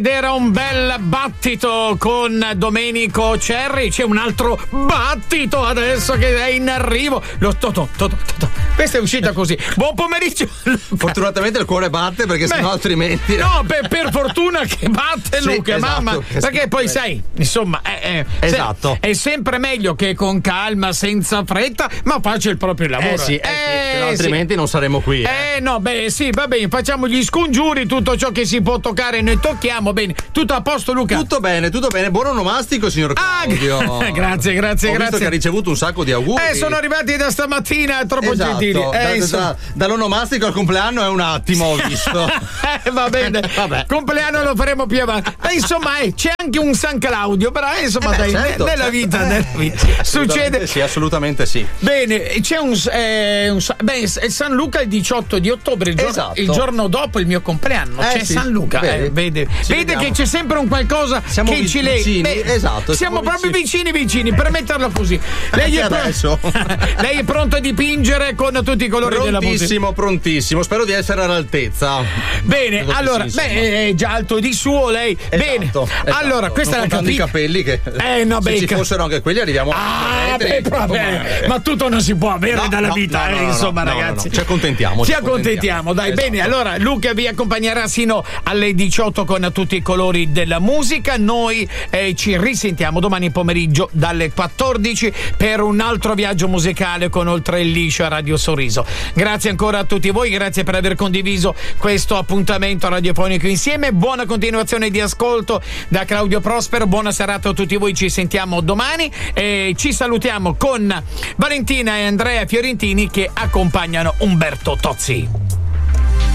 ed era un bel battito con Domenico Cerri. C'è un altro battito adesso che è in arrivo. Questa è uscita così. Buon pomeriggio. Fortunatamente il cuore batte, perché sennò altrimenti. No, per fortuna che batte, sì, Luca, esatto, mamma. Perché poi sai, insomma, esatto. È sempre meglio che con calma, senza fretta, ma faccia il proprio lavoro. Sì, altrimenti non saremo qui. No, sì, va bene, facciamo gli scongiuri, tutto ciò che si può toccare noi tocchiamo. Bene, tutto a posto, Luca? Tutto bene. Buon onomastico, signor Claudio. Grazie. Ho visto che ha ricevuto un sacco di auguri. Sono arrivati da stamattina, troppo gentili. Dall'onomastico al compleanno è un attimo, ho visto. Va bene, compleanno lo faremo più avanti. Insomma, c'è anche un San Claudio, però insomma, nella vita succede. Sì, assolutamente sì. Bene, c'è San Luca il 18 di ottobre, il giorno dopo il mio compleanno. C'è San Luca. Vede che c'è sempre un qualcosa che ci lega. Esatto. Siamo proprio vicini, per metterlo così. Lei è pronto a dipingere con tutti i colori della musica? Prontissimo. Spero di essere all'altezza. Bene, allora, è già alto di suo lei. Bene. Allora, questa è la i capelli che se ci fossero anche quelli arriviamo ma tutto non si può avere dalla vita, insomma, ragazzi. Ci accontentiamo. Dai, esatto. Bene, allora Luca vi accompagnerà sino alle 18 con tutti i colori della musica. Noi ci risentiamo domani pomeriggio dalle 14 per un altro viaggio musicale con Oltre il Liscio a Radio Sorriso. Grazie ancora a tutti voi, grazie per aver condiviso questo appuntamento radiofonico insieme. Buona continuazione di ascolto da Claudio Prospero, buona serata a tutti voi, ci sentiamo domani e ci salutiamo con Valentina e Andrea Fiorentini che accompagnano Umberto Tozzi.